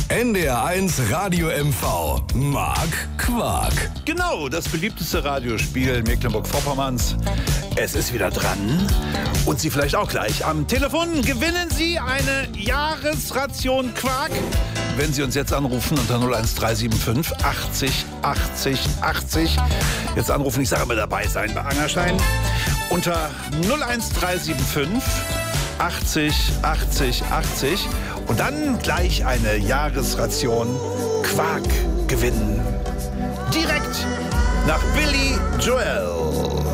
NDR1 Radio MV. Mark Quark. Genau, das beliebteste Radiospiel Mecklenburg-Vorpommerns. Es ist wieder dran. Und Sie vielleicht auch gleich. Am Telefon gewinnen Sie eine Jahresration Quark. Wenn Sie uns jetzt anrufen unter 01375 80 80 80. Jetzt anrufen, ich sage immer dabei sein bei Angerstein. Unter 01375 80 80 80. Und dann gleich eine Jahresration Quark gewinnen. Direkt nach Billy Joel.